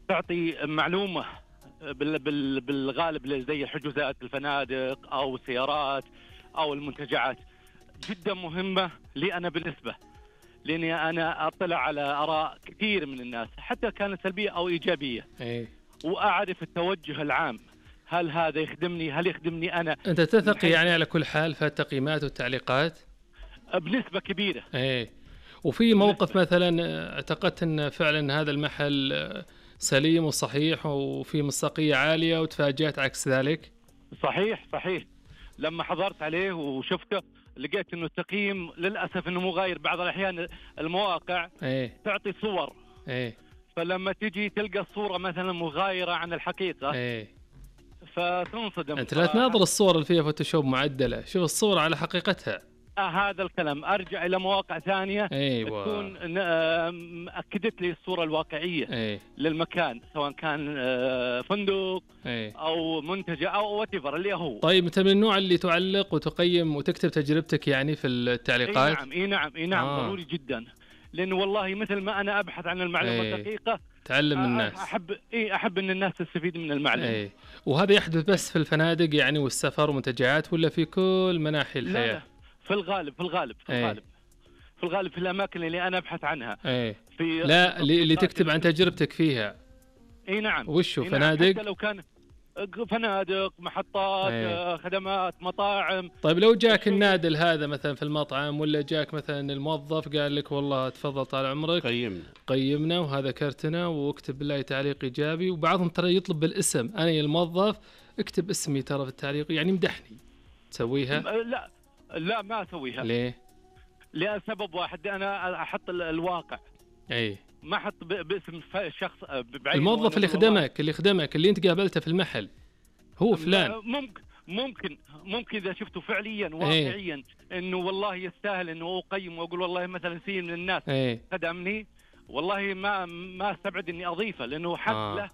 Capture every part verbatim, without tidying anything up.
تعطي معلومة بال بال بالغالب زي الحجوزات الفنادق أو السيارات أو المنتجعات، جدا مهمة لي أنا بالنسبة، لأني أنا أطلع على آراء كثير من الناس حتى كانت سلبية أو إيجابية. أي. وأعرف التوجه العام، هل هذا يخدمني، هل يخدمني أنا. أنت تثق يعني على كل حال في التقييمات والتعليقات بنسبة كبيرة. ايه. وفي موقف مثلا اعتقدت ان فعلا هذا المحل سليم وصحيح وفي مصداقية عالية وتفاجأت عكس ذلك؟ صحيح صحيح، لما حضرت عليه وشفته لقيت انه التقييم للاسف انه مغاير. بعض الاحيان المواقع ايه تعطي صور، ايه، فلما تجي تلقى الصورة مثلا مغايرة عن الحقيقة ايه، فتنصدم. انت لا تناظر الصور اللي فيها فوتوشوب معدلة، شوف الصورة على حقيقتها. آه هذا الكلام، ارجع الى مواقع ثانية أيوة. تكون اكدت لي الصورة الواقعية أيه. للمكان، سواء كان فندق أيه. او منتجع او واتيفر اللي هو. طيب انت من النوع اللي تعلق وتقيم وتكتب تجربتك يعني في التعليقات؟ اي نعم اي نعم اي نعم آه. ضروري جدا، لانه والله مثل ما انا ابحث عن المعلومة أيه. الدقيقة تعلم الناس. احب اي احب ان الناس تستفيد من المعلومة. أيه. وهذا يحدث بس في الفنادق يعني والسفر ومنتجعات، ولا في كل مناحي الحياة؟ لا لا، في الغالب في الغالب في أيه. الغالب في الغالب في الاماكن اللي انا ابحث عنها. أيه. في لا اللي تكتب عن تجربتك فيها. اي نعم. وشو نعم. فنادق؟ حتى لو كان فنادق، محطات، أيه. خدمات، مطاعم. طيب لو جاك النادل هذا مثلا في المطعم، ولا جاك مثلا الموظف قال لك والله تفضل طال عمرك قيمنا قيمنا وهذا كرتنا واكتب بالله تعليق ايجابي، وبعضهم ترى يطلب بالاسم، انا يا الموظف اكتب اسمي ترى في التعليق، يعني مدحني، تسويها؟ لا لا ما اسويها. ليه؟ لسبب واحد، انا احط الواقع. اي ما احط باسم شخص بعينه. الموظف اللي خدمك اللي خدمك اللي انت قابلته في المحل هو فلان. ممكن ممكن ممكن اذا شفته فعليا واقعيا ايه؟ انه والله يستاهل انه اقيم واقول والله مثلا سين من الناس ايه؟ خدمني، والله ما ما استبعد اني اضيفه لانه حق آه. له.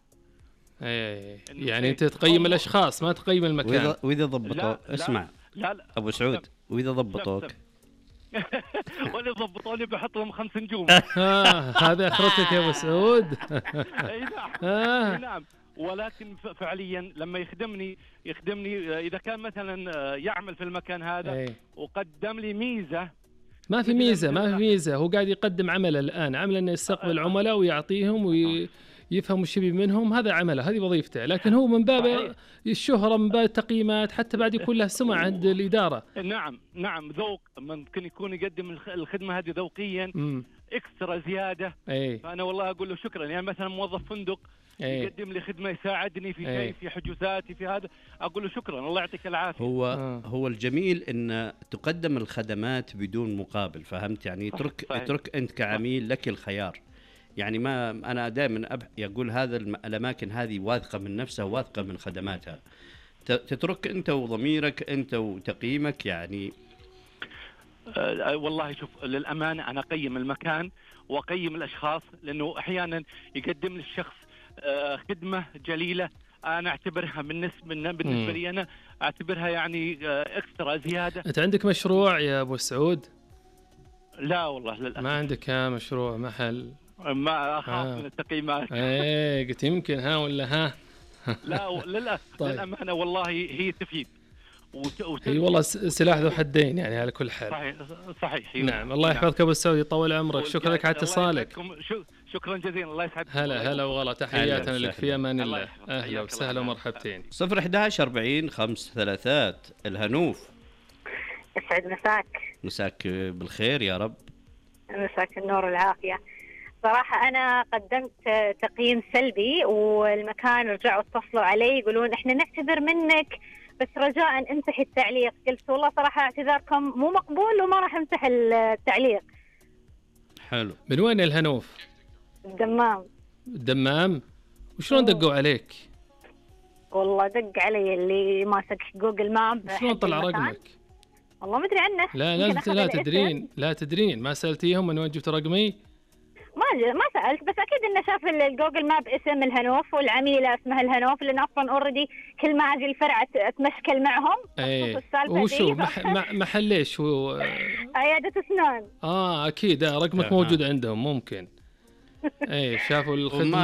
ايه يعني انت تقيم الاشخاص ما تقيم المكان. واذا ضبطوا اسمع لا لا ابو سعود، واذا ضبطوك ولا ضبطوني بحط لهم خمس نجوم. هذا اخرتك يا ابو سعود. اي نعم نعم. ولكن فعليا لما يخدمني يخدمني اذا كان مثلا يعمل في المكان هذا أي. وقدم لي ميزه. ما في ميزه ما في ميزه هو قاعد يقدم عمله الان، عمله انه يستقبل العملاء ويعطيهم ويفهم وش يبي منهم، هذا عمله، هذه وظيفته، لكن هو من باب الشهره، من باب التقييمات، حتى بعد يكون له سمعه عند الاداره. نعم نعم، ذوق، ممكن يكون يقدم الخدمه هذه ذوقيا م. اكسترا زياده. أي. فانا والله اقول له شكرا. يعني مثلا موظف فندق أي. يقدم لي خدمه، يساعدني في أي. شيء، في حجوزاتي، في هذا، اقول له شكرا الله يعطيك العافيه. هو آه. هو الجميل ان تقدم الخدمات بدون مقابل، فهمت يعني؟ اترك اترك انت كعميل لك الخيار. يعني ما انا دائما أب... يقول هذا الاماكن هذه واثقه من نفسها، واثقه من خدماتها، تترك انت وضميرك انت وتقييمك يعني. أه والله شوف، للامانه انا اقيم المكان واقيم الاشخاص، لانه احيانا يقدم لي الشخص أه خدمه جليله، انا اعتبرها بالنسبه بالنسبه لي انا اعتبرها يعني أه اكسترا زياده. انت عندك مشروع يا ابو سعود؟ لا والله للاسف. ما عندك ها مشروع محل؟ ما اخاف من التقييمات. ايه قلت يمكن ها ولا ها. لا للاسف. طيب. للامانه والله هي تفيد وت... وت... اي والله سلاح ذو حدين يعني على كل حال. صحيح صحيح. نعم الله يحفظك ابو سعود، يطول عمرك، شكرا لك على اتصالك. شكرا جزيلا، الله يسعدك. هلا هلا وغلا، تحياتنا لك في امان الله. اهلا وسهلا ومرحبتين. صفر أحد عشر أربعين خمس ثلاثات. الهنوف، يسعد مساك. مساك بالخير يا رب. مساك النور والعافية. صراحة أنا قدمت تقييم سلبي والمكان رجعوا اتصلوا علي يقولون إحنا نعتذر منك بس رجاء امسح التعليق. قلت والله صراحة اعتذاركم مو مقبول وما راح امسح التعليق. حلو. من وين الهنوف؟ الدمام. الدمام؟ وشلون دقوا عليك؟ والله دق علي اللي ماسك جوجل ماب. شلون طلع رقمك؟ والله ما ادري عنه. لا لا لا تدرين لا تدرين ما سألتيهم من وين جبت رقمي؟ ما ما سألت، بس أكيد إنه شاف الجوجل ماب اسم الهنوف والعميلة اسمها الهنوف، لأن أصلاً أوريدي كل ما أجي الفرع أتمشكل معهم. إيه. وشو مح محل إيش هو؟ عيادة أسنان. آه أكيد رقمك موجود عندهم ممكن. إيه شافوا الخدمة.